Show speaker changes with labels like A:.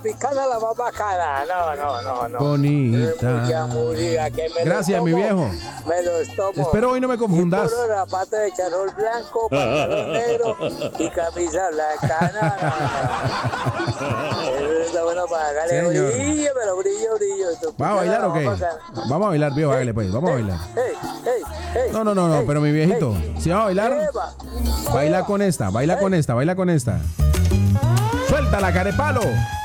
A: tropicana la más bacana. No.
B: Bonita. Gracias, mi viejo.
A: Me los tomo.
B: Espero hoy no me confundas.
A: Y puro rapate de charol blanco, pantalón negro y camisa blanca. Eso está bueno para darle brillo, pero brillo.
B: ¿Vamos a bailar o qué? Vamos a bailar, viejo, hágale pues. Vamos a bailar. No, pero mi viejito, si vamos a bailar, baila con esta. Suelta la carepalo.